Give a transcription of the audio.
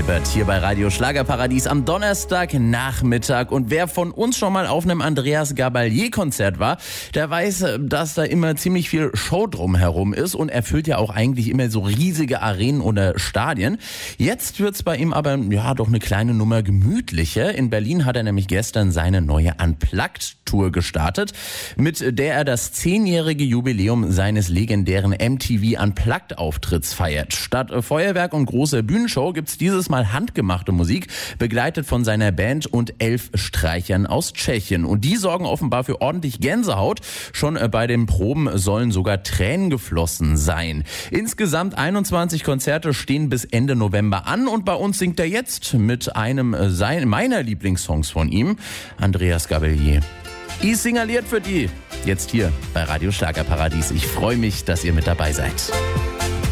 Lippert hier bei Radio Schlagerparadies am Donnerstagnachmittag. Und wer von uns schon mal auf einem Andreas Gabalier-Konzert war, der weiß, dass da immer ziemlich viel Show drumherum ist. Und er füllt ja auch eigentlich immer so riesige Arenen oder Stadien. Jetzt wird's bei ihm aber doch eine kleine Nummer gemütlicher. In Berlin hat er nämlich gestern seine neue Unplugged-Tour gestartet, mit der er das 10-jährige Jubiläum seines legendären MTV Unplugged-Auftritts feiert. Statt Feuerwerk und großer Bühnenshow gibt's dieses Mal handgemachte Musik, begleitet von seiner Band und 11 Streichern aus Tschechien. Und die sorgen offenbar für ordentlich Gänsehaut. Schon bei den Proben sollen sogar Tränen geflossen sein. Insgesamt 21 Konzerte stehen bis Ende November an und bei uns singt er jetzt mit einem meiner Lieblingssongs von ihm, Andreas Gabalier. Ich singaliert für die. Jetzt hier bei Radio Schlagerparadies. Ich freue mich, dass ihr mit dabei seid.